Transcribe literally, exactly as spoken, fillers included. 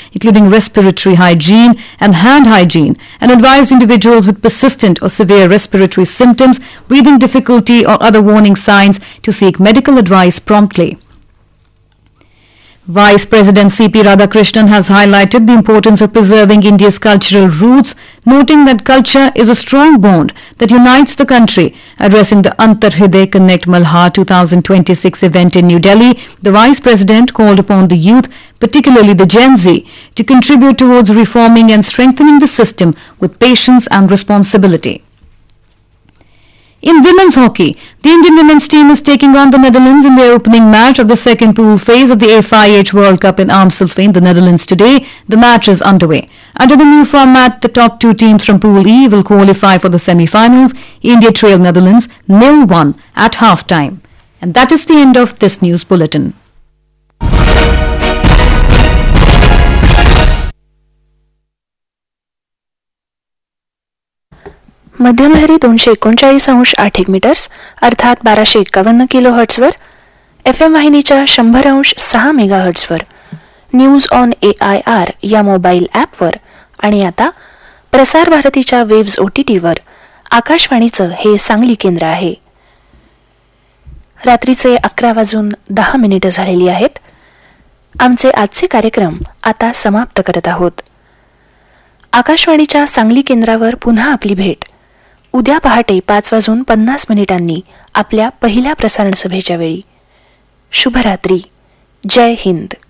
including respiratory hygiene and hand hygiene, and advised individuals with persistent or severe respiratory symptoms, breathing difficulty, or other warning signs to seek medical advice promptly. Vice President C P Radhakrishnan has highlighted the importance of preserving India's cultural roots, noting that culture is a strong bond that unites the country. Addressing the Antarhriday Connect Malhar twenty twenty-six event in New Delhi, the Vice President called upon the youth, particularly the Gen Z, to contribute towards reforming and strengthening the system with patience and responsibility. In women's hockey, the Indian women's team is taking on the Netherlands in their opening match of the second pool phase of the F I H World Cup in Amstelveen, the Netherlands today. The match is underway. Under the new format, the top two teams from Pool E will qualify for the semi-finals. India trailed Netherlands nil one at half-time. And that is the end of this news bulletin. मध्यमलहरी दोनशे एकोणचाळीस अंश आठ एक metres अर्थात बाराशे एक्कावन्न kilo हर्ट्सवर, F M वाहिनीच्या शंभर अंश सहा mega हर्ट्सवर, news on A I R या मोबाईल ॲपवर आणि आता प्रसार भारतीच्या वेव्ज ओ टी टीवर आकाशवाणीचं हे सांगली केंद्र आहे. रात्रीचे अकरा वाजून दहा मिनिटं झालेली आहेत. आमचे आजचे कार्यक्रम आता समाप्त करत आहोत. आकाशवाणीच्या सांगली केंद्रावर पुन्हा आपली भेट उद्या पहाटे पाच वाजून पन्नास मिनिटांनी आपल्या पहिल्या प्रसारण सभेच्या वेळी. शुभरात्री. जय हिंद.